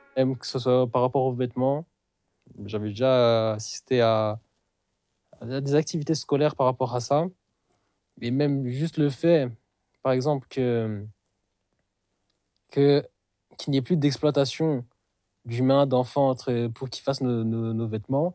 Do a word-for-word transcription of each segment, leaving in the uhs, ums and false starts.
Même que ce soit par rapport aux vêtements. J'avais déjà assisté à, à des activités scolaires par rapport à ça. Et même juste le fait, par exemple, que, que, qu'il n'y ait plus d'exploitation d'humains, d'enfants entre- pour qu'ils fassent nos, nos- nos vêtements.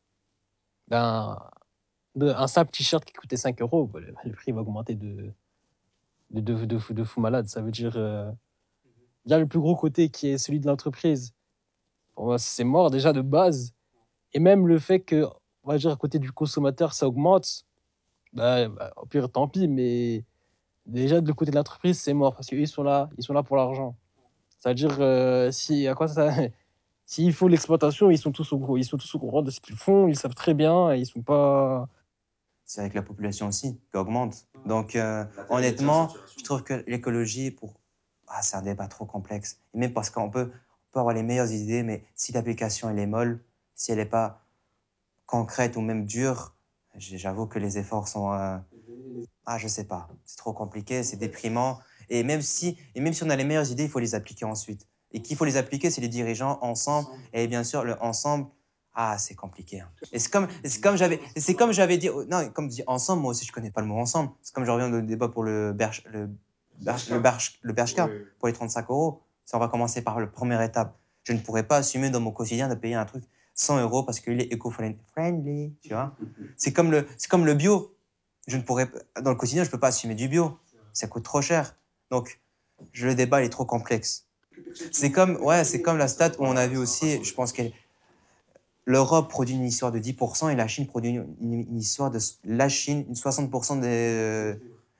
Ben, de- un simple t-shirt qui coûtait cinq euros, bah, le, le prix va augmenter de, de, de, de, fou, de fou malade. Ça veut dire, euh, il y a le plus gros côté qui est celui de l'entreprise. Pour moi, c'est mort déjà de base. Et même le fait que, on va dire, à côté du consommateur, ça augmente, bah, bah, au pire, tant pis, mais déjà, de le côté de l'entreprise, c'est mort parce qu'ils sont là, ils sont là pour l'argent. C'est-à-dire, euh, si, à quoi ça, s'il faut l'exploitation, ils sont tous au gros, ils sont tous au courant de ce qu'ils font, ils savent très bien, et ils sont pas. C'est avec la population aussi qui augmente. Donc, euh, honnêtement, je trouve que l'écologie, pour... ah, c'est un débat trop complexe. Et même parce qu'on peut, on peut avoir les meilleures idées, mais si l'application elle est molle, si elle n'est pas concrète ou même dure, j'avoue que les efforts sont... Euh... Ah, je sais pas. C'est trop compliqué, c'est déprimant. Et même, si, et même si on a les meilleures idées, il faut les appliquer ensuite. Et qu'il faut les appliquer, c'est les dirigeants ensemble. Et bien sûr, le ensemble, ah, c'est compliqué. Hein. Et c'est comme, c'est comme j'avais, c'est comme j'avais dit, non, comme dit ensemble, moi aussi je connais pas le mot ensemble. C'est comme je reviens au débat pour le berch, le berch, le berch, le bershka, oui, pour les trente-cinq euros. Si on va commencer par la première étape, je ne pourrais pas assumer dans mon quotidien de payer un truc cent euros parce qu'il est éco-friendly, tu vois. C'est comme le, c'est comme le bio. Je ne pourrais, dans le quotidien, je peux pas assumer du bio. Ça coûte trop cher. Donc, je, le débat il est trop complexe. C'est comme, ouais, c'est comme la stat où on a vu aussi, je pense que l'Europe produit une histoire de dix pour cent et la Chine produit une, une histoire de... La Chine, soixante pour cent des,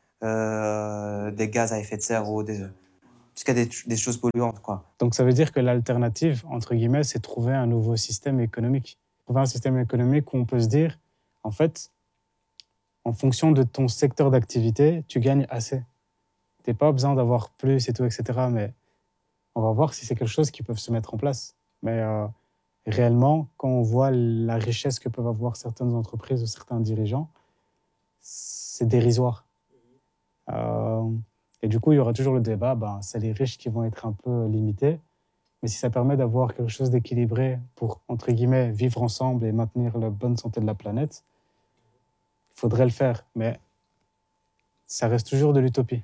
euh, des gaz à effet de serre ou des... Jusqu'à des, des choses polluantes, quoi. Donc ça veut dire que l'alternative, entre guillemets, c'est trouver un nouveau système économique. Trouver un système économique où on peut se dire, en fait, en fonction de ton secteur d'activité, tu gagnes assez. Tu n'as pas besoin d'avoir plus et tout, et cetera. Mais on va voir si c'est quelque chose qui peut se mettre en place. Mais euh, réellement, quand on voit la richesse que peuvent avoir certaines entreprises ou certains dirigeants, c'est dérisoire. Euh, et du coup, il y aura toujours le débat, ben, c'est les riches qui vont être un peu limités. Mais si ça permet d'avoir quelque chose d'équilibré pour, entre guillemets, vivre ensemble et maintenir la bonne santé de la planète, il faudrait le faire. Mais ça reste toujours de l'utopie.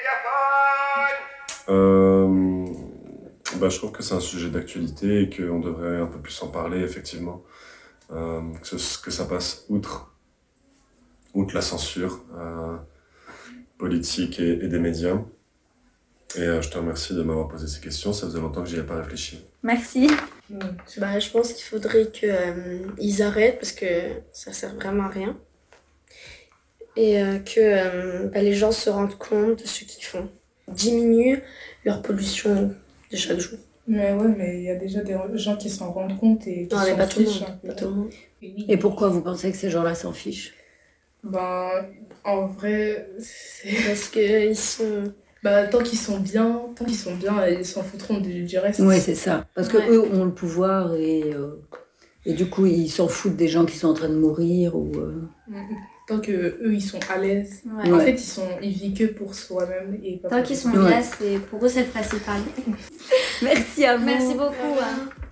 Euh, bah, je trouve que c'est un sujet d'actualité et qu'on devrait un peu plus en parler, effectivement. Euh, que, ce, que ça passe outre, outre la censure euh, politique et, et des médias. Et euh, je te remercie de m'avoir posé ces questions. Ça faisait longtemps que j'y avais pas réfléchi. Merci. Bah, je pense qu'il faudrait qu'ils euh, arrêtent parce que ça sert vraiment à rien. Et euh, que euh, bah, les gens se rendent compte de ce qu'ils font. Diminuent leur pollution de chaque jour. Mais ouais, mais il y a déjà des gens qui s'en rendent compte et qui non, s'en pas fichent. Tout le monde, pas tout le monde. Et, oui, et pourquoi vous pensez que ces gens-là s'en fichent? Ben, en vrai, c'est... Parce qu'ils sont... Bah, tant qu'ils sont bien, tant qu'ils sont bien, ils s'en foutront du, du reste. Oui, c'est ça. Parce ouais. qu'eux ont le pouvoir et, euh, et du coup, ils s'en foutent des gens qui sont en train de mourir. Ou, euh... Tant qu'eux, ils sont à l'aise. Ouais. En ouais. fait, ils, sont, ils vivent que pour soi-même. Et pas tant pour qu'ils sont ouais. à l'aise, pour eux, c'est le principal. Merci à vous. Merci beaucoup. Hein.